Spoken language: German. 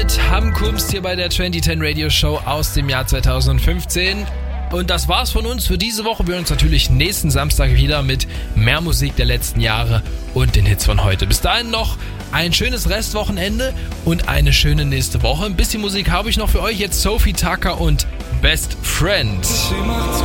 mit Hamkunst hier bei der 2010 Radio Show aus dem Jahr 2015. Und das war's von uns für diese Woche. Wir hören uns natürlich nächsten Samstag wieder mit mehr Musik der letzten Jahre und den Hits von heute. Bis dahin noch ein schönes Restwochenende und eine schöne nächste Woche. Ein bisschen Musik habe ich noch für euch. Jetzt Sophie Tucker und Best Friend.